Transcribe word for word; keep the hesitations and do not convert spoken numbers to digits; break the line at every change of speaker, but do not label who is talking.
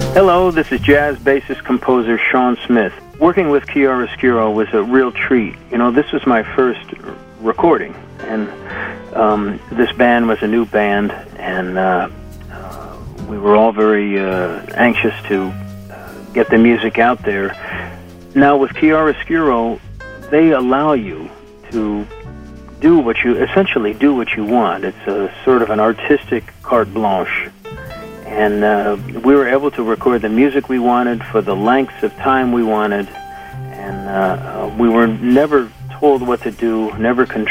Hello, this is jazz bassist composer Sean Smith. Working with Chiaroscuro was a real treat. You know, this was my first recording, and um, this band was a new band, and uh, uh, we were all very uh, anxious to uh, get the music out there. Now, with Chiaroscuro, they allow you to do what you, essentially do what you want. It's a sort of an artistic carte blanche. And uh, we were able to record the music we wanted for the lengths of time we wanted. And uh, uh, we were never told what to do, never controlled.